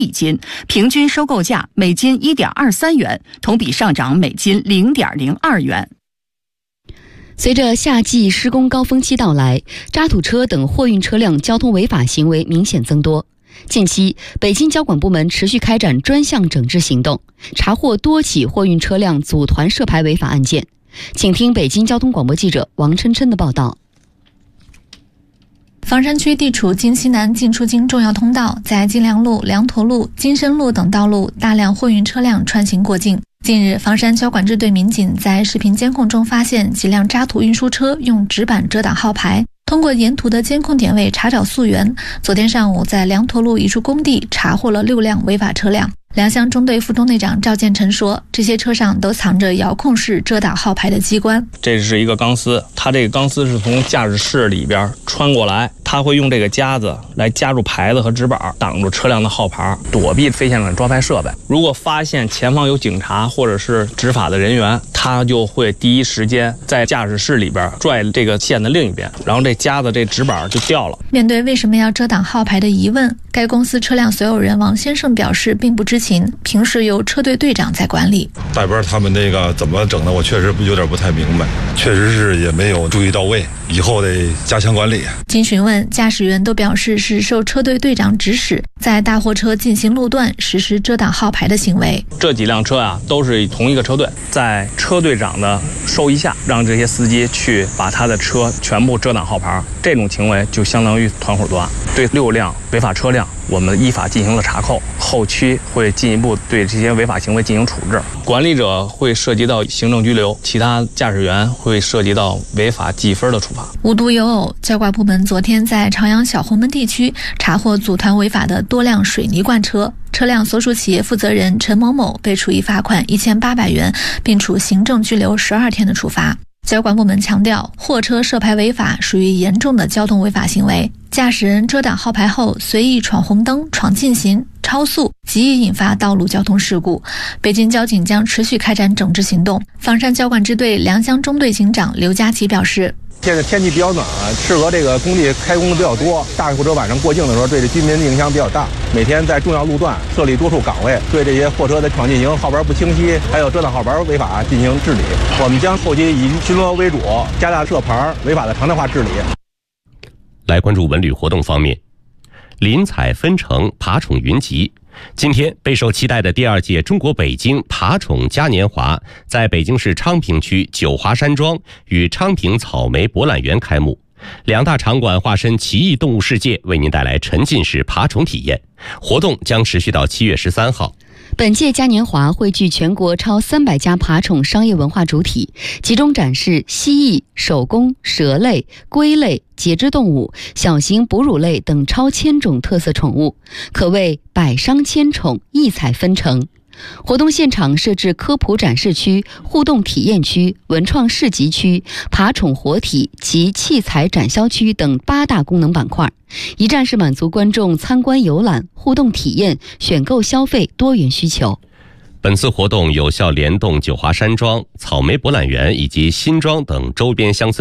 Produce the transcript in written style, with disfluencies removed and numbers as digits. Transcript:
一斤，平均收购价每斤1.23元，同比上涨每斤0.02元。 随着夏季施工高峰期到来，渣土车等货运车辆交通违法行为明显增多。近期，北京交管部门持续开展专项整治行动，查获多起货运车辆组团涉牌违法案件。请听北京交通广播记者王琛琛的报道。 房山区地处京西南进出京重要通道，在金梁路、梁沱路、金深路等道路，大量货运车辆穿行过境。近日，房山交管支队民警在视频监控中发现几辆渣土运输车用纸板遮挡号牌，通过沿途的监控点位查找溯源。昨天上午，在梁沱路一处工地查获了6辆违法车辆。良乡中队副中队长赵建成说，这些车上都藏着遥控式遮挡号牌的机关。 这是一个钢丝，它这个钢丝是从驾驶室里边穿过来，它会用这个夹子来夹住牌子和纸板，挡住车辆的号牌，躲避非现场抓拍设备。如果发现前方有警察或者是执法的人员，他就会第一时间在驾驶室里边拽这个线的另一边，然后这夹子这纸板就掉了。 面对为什么要遮挡号牌的疑问，该公司车辆所有人王先生表示并不知情，平时由车队队长在管理。 大边他们那个怎么整的，我确实有点不太明白，确实是也没有注意到位，以后得加强管理。 经询问，驾驶员都表示是受车队队长指使，在大货车进行路段实施遮挡号牌的行为。 这几辆车啊，都是同一个车队，在车队长的授意下，让这些司机去把他的车全部遮挡号牌，这种行为就相当于团伙作案。对6辆违法车辆，我们依法进行了查扣，后期会进一步对这些违法行为进行处置。管理者会涉及到行政拘留，其他驾驶员会涉及到违法记分的处罚。 无独有偶，交管部门昨天在朝阳小红门地区查获组团违法的多辆水泥罐车，车辆所属企业负责人陈某某被处以罚款1800元，并处行政拘留12天的处罚。交管部门强调，货车涉牌违法属于严重的交通违法行为，驾驶人遮挡号牌后随意闯红灯、闯禁行、超速，极易引发道路交通事故。北京交警将持续开展整治行动。房山交管支队良乡中队警长刘佳琪表示， 现在天气比较暖，适合这个工地开工的比较多，大货车晚上过境的时候对这居民影响比较大。每天在重要路段设立多处岗位，对这些货车的闯禁行、号牌不清晰，还有遮挡号牌违法进行治理。我们将后期以巡逻为主，加大设牌违法的常态化治理。 来关注文旅活动方面，林采纷呈，爬宠云集。今天，备受期待的第2届中国北京爬宠嘉年华在北京市昌平区九华山庄与昌平草莓博览园开幕。2大场馆化身奇异动物世界，为您带来沉浸式爬宠体验。活动将持续到7月13号。 本届嘉年华汇聚全国超300家爬宠商业文化主体，集中展示蜥蜴、手工、蛇类、龟类、节肢动物、小型哺乳类等超1000种特色宠物，可谓百商千宠，异彩纷呈。活动现场设置科普展示区、互动体验区、文创市集区、爬宠活体及器材展销区等8大功能板块，一站式满足观众参观游览、互动体验、选购消费多元需求。 本次活动有效联动九华山庄、草莓博览园以及新庄等周边乡村